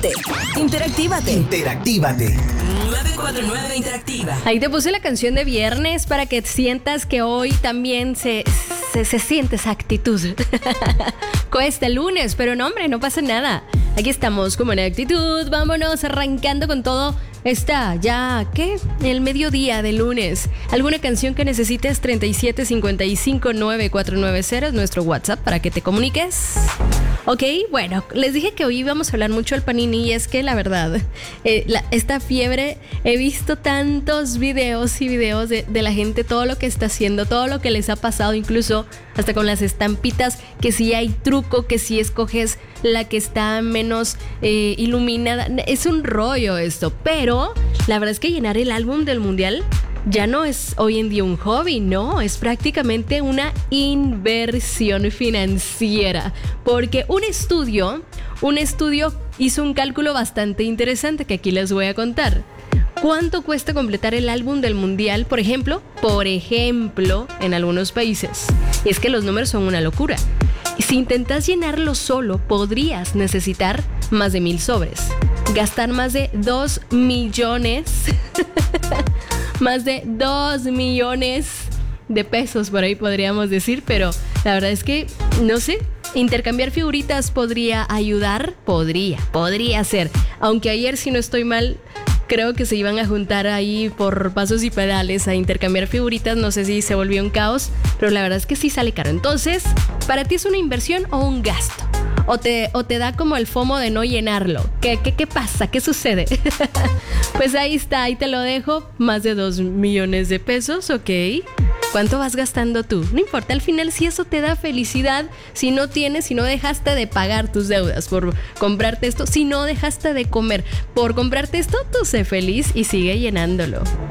Interactívate. 949 Interactiva. Ahí te puse la canción de viernes para que sientas que hoy también se siente esa actitud. Cuesta el lunes, pero no, hombre, no pasa nada. Aquí estamos como en actitud. Vámonos arrancando con todo. Está ya, ¿qué? El mediodía de lunes. ¿Alguna canción que necesites? 37559490 es nuestro WhatsApp para que te comuniques. Ok, bueno, les dije que hoy íbamos a hablar mucho del Panini y es que la verdad, esta fiebre, he visto tantos videos y videos de la gente, todo lo que está haciendo, todo lo que les ha pasado, incluso hasta con las estampitas, que si hay truco, que si escoges la que está menos iluminada. Es un rollo esto, pero la verdad es que llenar el álbum del mundial ya no es hoy en día un hobby, no, es prácticamente una inversión financiera, porque un estudio hizo un cálculo bastante interesante que aquí les voy a contar. ¿Cuánto cuesta completar el álbum del mundial, por ejemplo, en algunos países? Y es que los números son una locura. Si intentas llenarlo solo, podrías necesitar más de 1,000 sobres, gastar más de 2 millones más de 2 millones de pesos, por ahí podríamos decir, pero la verdad es que, no sé, intercambiar figuritas podría ayudar, podría ser, aunque ayer, si no estoy mal, creo que se iban a juntar ahí por pasos y pedales a intercambiar figuritas, no sé si se volvió un caos, pero la verdad es que sí sale caro. Entonces, ¿para ti es una inversión o un gasto? ¿O te da como el FOMO de no llenarlo? ¿Qué pasa? ¿Qué sucede? Pues ahí está, ahí te lo dejo. Más de 2 millones de pesos, ok. ¿Cuánto vas gastando tú? No importa, al final si eso te da felicidad, si no dejaste de pagar tus deudas por comprarte esto, si no dejaste de comer por comprarte esto, tú sé feliz y sigue llenándolo.